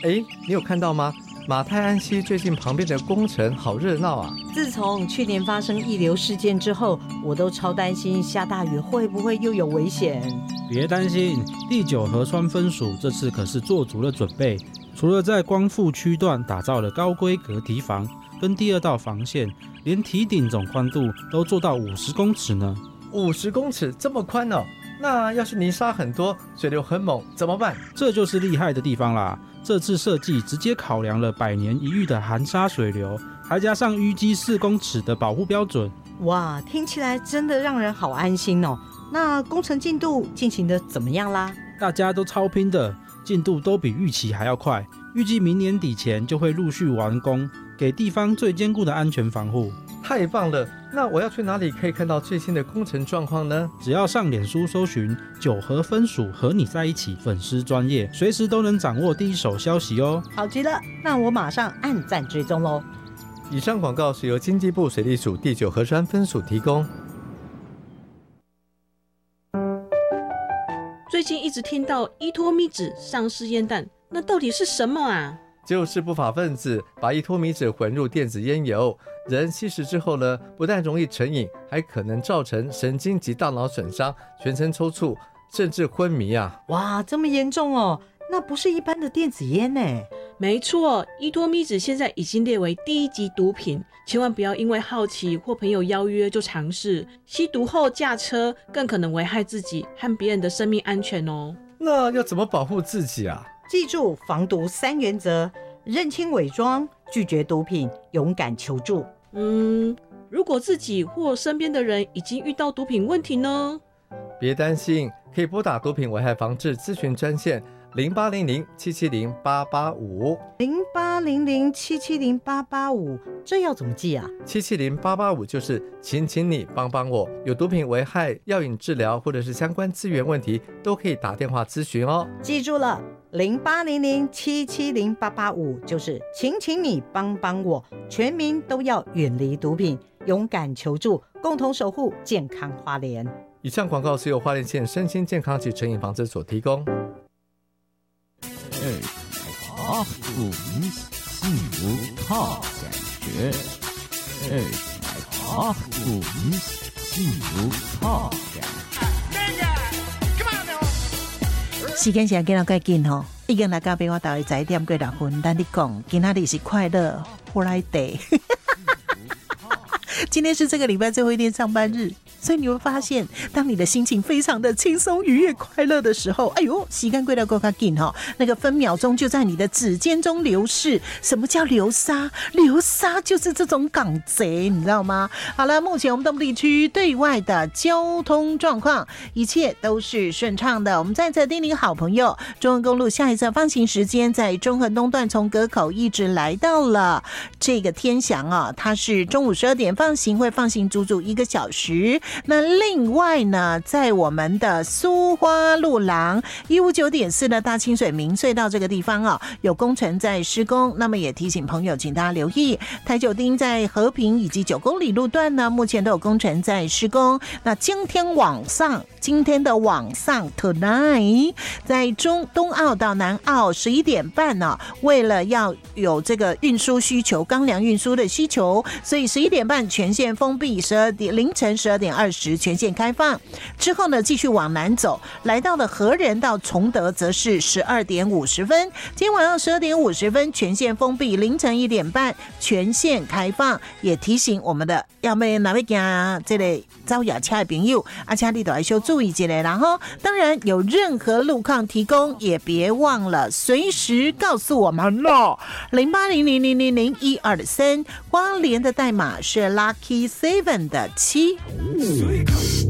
你有看到吗？马太安溪最近旁边的工程好热闹啊！ 自从去年发生溢流事件之后，我都超担心下大雨会不会又有危险。 别担心，第9河川分署这次可是做足了准备，除了在光复区段打造了高规格堤防跟第2道防线，连堤顶总宽度都做到50公尺呢。 50公尺这么宽哦？那要是泥沙很多，水流很猛怎么办？ 这就是厉害的地方啦！这次设计直接考量了100年一遇的含沙水流，还加上淤积4公尺的保护标准。 哇，听起来真的让人好安心哦。那工程进度进行的怎么样啦？ 大家都超拼的，进度都比预期还要快，预计明年底前就会陆续完工，给地方最坚固的安全防护。 太棒了！那我要去哪里可以看到最新的工程状况呢？ 只要上脸书搜寻9河分署和你在一起粉丝专页，随时都能掌握第一手消息哦。 好极了，那我马上按赞追踪咯。 以上广告是由经济部水利署第9河川分署提供。 最近一直听到依托咪子上市烟弹，那到底是什么啊？ 就是不法分子把依托咪子混入电子烟油，人吸食之后呢，不但容易成瘾，还可能造成神经及大脑损伤，全身抽搐，甚至昏迷啊！ 哇，这么严重哦？那不是一般的电子烟呢？ 没错，依托咪子现在已经列为第1级毒品，千万不要因为好奇或朋友邀约就尝试，吸毒后驾车更可能危害自己和别人的生命安全哦。 那要怎么保护自己啊？ 记住防毒3原则：认清伪装，拒绝毒品，勇敢求助。 如果自己或身边的人已经遇到毒品问题呢？ 别担心，可以拨打毒品危害防治咨询专线0800770885 0800770885，这要怎么记啊 ？770-885就是请你帮帮我，有毒品危害、药瘾治疗或者是相关资源问题，都可以打电话咨询哦。 记住了，0800770885就是请你帮帮我，全民都要远离毒品，勇敢求助，共同守护健康花莲。 以上广告是由花莲县身心健康及成瘾防治所提供。 我们幸福好感觉，我们幸福好感觉。 时间是今仔介紧吼，已经来到比我大约11點過6分，咱你講今仔日是快樂 Friday 今天是这个礼拜最后一天上班日，所以你会发现，当你的心情非常的轻松、愉悦、快乐的时候，哎呦，时间过得够紧哈，那个分秒钟就在你的指尖中流逝。什么叫流沙？流沙就是这种港贼，你知道吗？好了，目前我们东部地区对外的交通状况，一切都是顺畅的。我们再次叮咛好朋友，中横公路下一侧放行时间在中横东段，从隔口一直来到了这个天祥啊，它是中午12点放行，会放行足足1个小时。那另外呢，在我们的苏花路廊159.4的大清水明隧道这个地方啊，有工程在施工，那么也提醒朋友，请大家留意。台九丁在和平以及9公里路段呢，目前都有工程在施工。那今天的晚上 tonight， 在东澳到南澳11点半呢，为了要有这个运输需求，钢梁运输的需求，所以11点半全线封闭，凌晨12点20全线开放。之后呢，继续往南走，来到了和仁到崇德，则是12点50分。今天晚上12点50分全线封闭，凌晨1点半全线开放。也提醒我们的要哪要行这个走夜车的朋友，且你都要小注意一下。然后，当然有任何路况提供，也别忘了随时告诉我们咯。0800000123，花莲的代码是 Lucky 7的7。